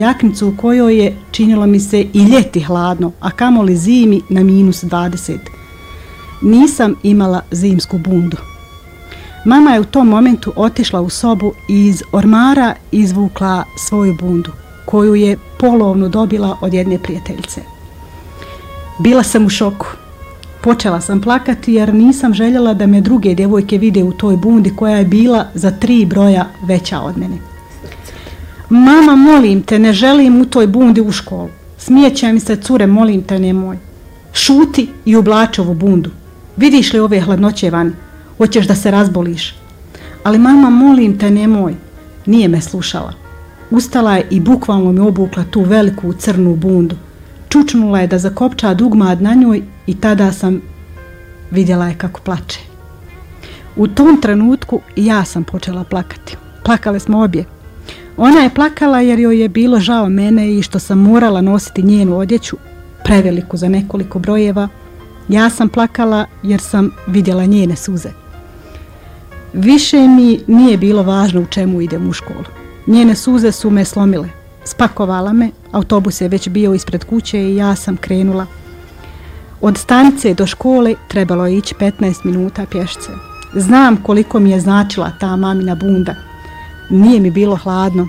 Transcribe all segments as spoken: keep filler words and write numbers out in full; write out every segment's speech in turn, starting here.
jaknicu u kojoj je, činilo mi se, i ljeti hladno, a kamoli zimi na minus dvadeset. Nisam imala zimsku bundu. Mama je u tom momentu otišla u sobu i iz ormara izvukla svoju bundu, koju je polovnu dobila od jedne prijateljice. Bila sam u šoku. Počela sam plakati jer nisam željela da me druge djevojke vide u toj bundi koja je bila za tri broja veća od mene. Mama, molim te, ne želim u toj bundi u školu. Smijeće mi se, cure, molim te, nemoj. Šuti i oblači ovu bundu. Vidiš li ove hladnoće van? Hoćeš da se razboliš. Ali mama, molim te, nemoj. Nije me slušala. Ustala je i bukvalno mi obukla tu veliku crnu bundu. Čučnula je da zakopča dugmad na njoj i tada sam vidjela je kako plače. U tom trenutku ja sam počela plakati. Plakale smo obje. Ona je plakala jer joj je bilo žao mene i što sam morala nositi njenu odjeću, preveliku za nekoliko brojeva. Ja sam plakala jer sam vidjela njene suze. Više mi nije bilo važno u čemu idem u školu. Njene suze su me slomile. Spakovala me, autobus je već bio ispred kuće i ja sam krenula. Od stanice do škole trebalo je ići petnaest minuta pješce. Znam koliko mi je značila ta mamina bunda. Nije mi bilo hladno.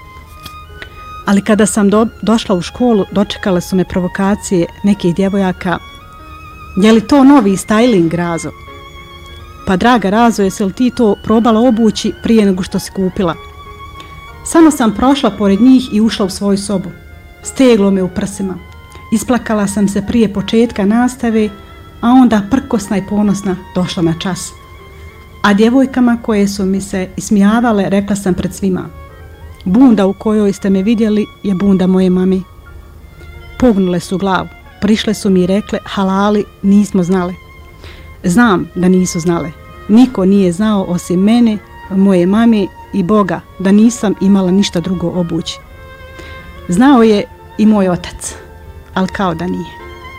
Ali kada sam do, došla u školu, dočekale su me provokacije nekih djevojaka. Je li to novi styling, Razo? Pa draga Razo, jesi li ti to probala obući prije nego što si kupila? Samo sam prošla pored njih i ušla u svoju sobu. Steglo me u prsima. Isplakala sam se prije početka nastave, a onda prkosna i ponosna došla na čas. A djevojkama koje su mi se ismijavale rekla sam pred svima: bunda u kojoj ste me vidjeli je bunda moje mami. Pognule su glavu, prišle su mi i rekle: halali, nismo znale. Znam da nisu znale. Niko nije znao osim mene, moje mame i Boga da nisam imala ništa drugo obući. Znao je i moj otac, ali kao da nije.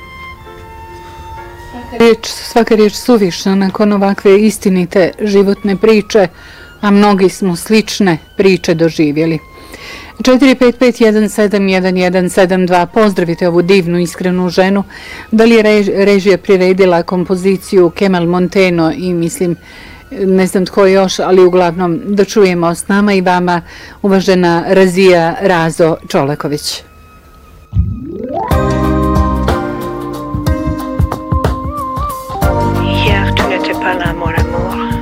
Riječ, svaka riječ suvišna nakon ovakve istinite životne priče, a mnogi smo slične priče doživjeli. četiri pet pet jedan sedam jedan jedan sedam dva. Pozdravite ovu divnu, iskrenu ženu. Da li je režija priredila kompoziciju Kemal Monteno i mislim, ne znam tko još, ali uglavnom da čujemo s nama i vama, uvažena Razija Razo Čolaković.